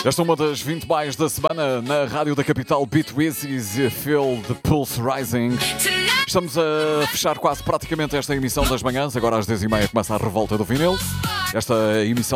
Esta é uma das 20 mais da semana na rádio da capital. Beat Wizzies e Feel the Pulse Rising. Estamos a fechar quase praticamente esta emissão das manhãs. Agora às 10h30 começa a revolta do vinil. Esta emissão